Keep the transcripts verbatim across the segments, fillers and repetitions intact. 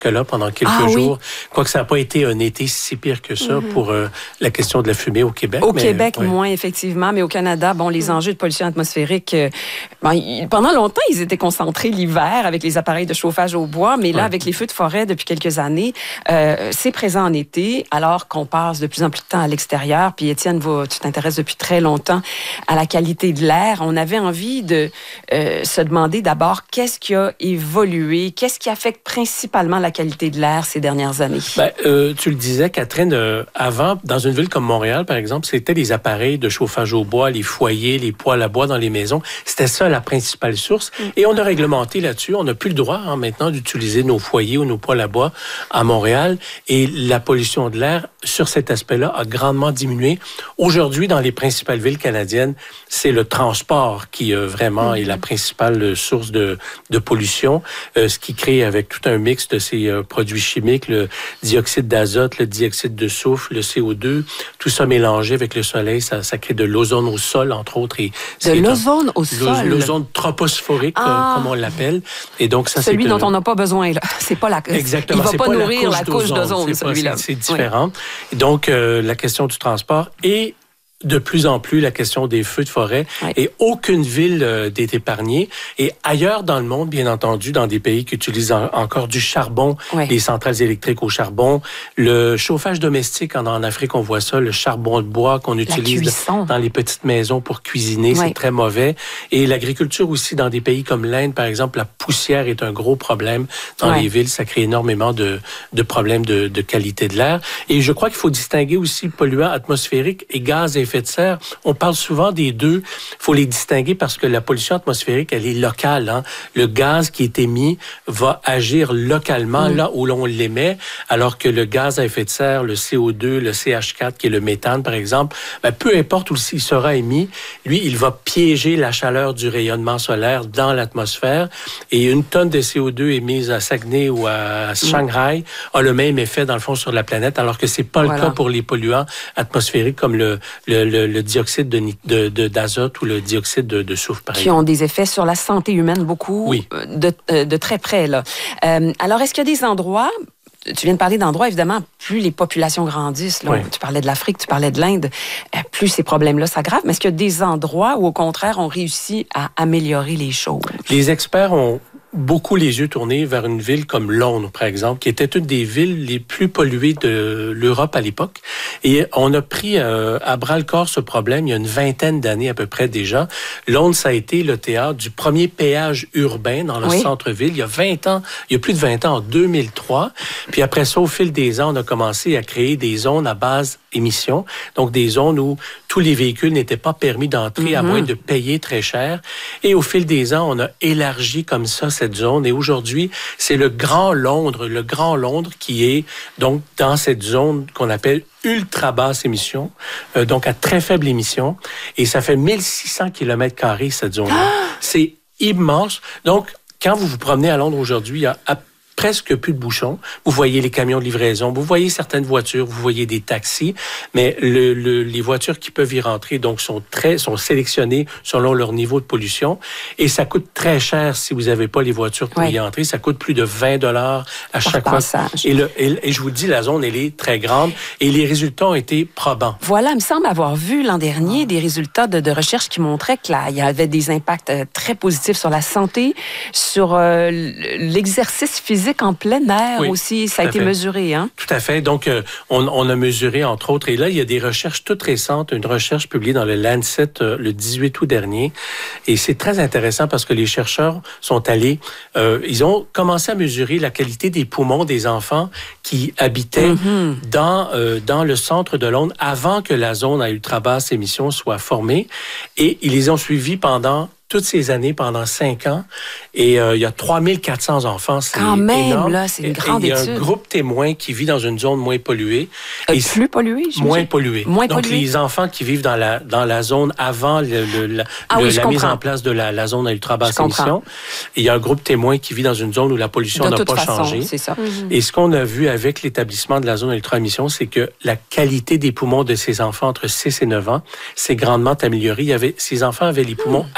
là pendant quelques ah, jours. Oui. Quoique ça n'a pas été un été si pire que ça mm-hmm. pour euh, la question de la fumée au Québec. Au mais, Québec, ouais. moins, effectivement. Mais au Canada, bon, les mm. enjeux de pollution atmosphérique, euh, ben, ils, pendant longtemps, ils étaient concentrés l'hiver avec les appareils de chauffage au bois. Mais là, ouais. avec les feux de forêt depuis quelques années, euh, c'est présent en été, alors qu'on passe de plus en plus de temps à l'extérieur. Puis Étienne, va, tu t'intéresses depuis très longtemps à la qualité de l'air. On avait envie de euh, se demander d'abord qu'est-ce qui a évolué, qu'est-ce qui affecte principalement la qualité de l'air ces dernières années? Ben, euh, tu le disais, Catherine, euh, avant, dans une ville comme Montréal, par exemple, c'était les appareils de chauffage au bois, les foyers, les poêles à bois dans les maisons. C'était ça la principale source. Mm. Et on a réglementé là-dessus. On n'a plus le droit hein, maintenant d'utiliser nos foyers ou nos poêles à bois à Montréal. Et la pollution de l'air, sur cet aspect-là, a grandement diminué. Aujourd'hui, dans les principales villes canadiennes, c'est le transport qui euh, vraiment mm. est la principale source de, de pollution, euh, ce qui crée avec tout un mix de ces euh, produits chimiques, le dioxyde d'azote, le dioxyde de soufre, le C O deux, tout ça mélangé avec le soleil, ça, ça crée de l'ozone au sol, entre autres. Et de l'ozone un, au sol? L'ozone troposphérique, ah. euh, comme on l'appelle. Et donc, ça, celui c'est dont que... on n'a pas besoin, là. C'est pas la... Exactement. Il va c'est pas, pas nourrir la couche d'ozone, c'est celui-là. C'est différent. Oui. Donc, euh, la question du transport et de plus en plus la question des feux de forêt oui. et aucune ville euh, n'est épargnée. Et ailleurs dans le monde, bien entendu, dans des pays qui utilisent en, encore du charbon, oui. les centrales électriques au charbon, le chauffage domestique, en, en Afrique, on voit ça, le charbon de bois qu'on utilise de, dans les petites maisons pour cuisiner, oui. c'est très mauvais. Et l'agriculture aussi, dans des pays comme l'Inde, par exemple, la poussière est un gros problème dans oui. les villes. Ça crée énormément de, de problèmes de, de qualité de l'air. Et je crois qu'il faut distinguer aussi polluants atmosphériques et gaz à effet de serre. On parle souvent des deux. Il faut les distinguer parce que la pollution atmosphérique, elle est locale. Hein? Le gaz qui est émis va agir localement mmh. là où l'on l'émet, alors que le gaz à effet de serre, le C O deux, le C H quatre, qui est le méthane, par exemple, ben, peu importe où il sera émis, lui, il va piéger la chaleur du rayonnement solaire dans l'atmosphère. Et une tonne de C O deux émise à Saguenay ou à Shanghai mmh. a le même effet, dans le fond, sur la planète, alors que c'est pas voilà. le cas pour les polluants atmosphériques comme le, le Le, le dioxyde de, de, de, d'azote ou le dioxyde de, de soufre, par qui exemple. ont des effets sur la santé humaine beaucoup oui. de, de très près. Là. Euh, alors, est-ce qu'il y a des endroits... Tu viens de parler d'endroits, évidemment, plus les populations grandissent. Là, oui. Tu parlais de l'Afrique, tu parlais de l'Inde. Plus ces problèmes-là s'aggravent. Mais est-ce qu'il y a des endroits où, au contraire, on réussit à améliorer les choses? Les experts ont beaucoup les yeux tournés vers une ville comme Londres, par exemple, qui était une des villes les plus polluées de l'Europe à l'époque. Et on a pris euh, à bras-le-corps ce problème il y a une vingtaine d'années à peu près déjà. Londres, ça a été le théâtre du premier péage urbain dans le oui. centre-ville. Il y a vingt ans, il y a plus de vingt ans, en deux mille trois. Puis après ça, au fil des ans, on a commencé à créer des zones à base émissions. Donc, des zones où tous les véhicules n'étaient pas permis d'entrer mm-hmm. à moins de payer très cher. Et au fil des ans, on a élargi comme ça cette zone. Et aujourd'hui, c'est le Grand Londres, le Grand Londres qui est donc dans cette zone qu'on appelle ultra basse émission, euh, donc à très faible émission. Et ça fait mille six cents kilomètres carrés, cette zone-là. Ah! C'est immense. Donc, quand vous vous promenez à Londres aujourd'hui, il y a à presque plus de bouchons. Vous voyez les camions de livraison, vous voyez certaines voitures, vous voyez des taxis, mais le, le, les voitures qui peuvent y rentrer donc sont très sont sélectionnées selon leur niveau de pollution et ça coûte très cher si vous n'avez pas les voitures pour oui. y entrer. Ça coûte plus de vingt dollars à Par chaque passage. fois. Et, le, et, et je vous dis, la zone, elle est très grande et les résultats ont été probants. Voilà, il me semble avoir vu l'an dernier des résultats de, de recherche qui montraient qu'il y avait des impacts très positifs sur la santé, sur euh, l'exercice physique en plein air oui, aussi. Ça a été fait. mesuré, hein? Tout à fait. Donc, euh, on, on a mesuré, entre autres, et là, il y a des recherches toutes récentes, une recherche publiée dans le Lancet euh, le dix-huit août dernier. Et c'est très intéressant parce que les chercheurs sont allés, euh, ils ont commencé à mesurer la qualité des poumons des enfants qui habitaient mm-hmm. dans, euh, dans le centre de Londres avant que la zone à ultra basse émission soit formée. Et ils les ont suivis pendant toutes ces années, pendant cinq ans. Et euh, il y a trois mille quatre cents enfants. C'est Quand même, énorme. là, c'est une grande étude. Il y a un groupe témoin qui vit dans une zone moins polluée. Euh, et plus polluée, je Moins polluée. Moins Donc, polluée. les enfants qui vivent dans la, dans la zone avant le, le, la, ah le, oui, la comprends. mise en place de la, la zone à ultra basse émission. Et il y a un groupe témoin qui vit dans une zone où la pollution n'a pas façon, changé. C'est ça. Mm-hmm. Et ce qu'on a vu avec l'établissement de la zone à ultra émission, c'est que la qualité des poumons de ces enfants entre six et neuf ans s'est grandement améliorée. Il y avait, ces enfants avaient les poumons mmh. atrophiés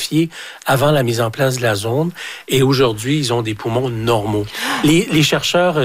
raréfiés avant la mise en place de la zone. Et aujourd'hui, ils ont des poumons normaux. Les, les chercheurs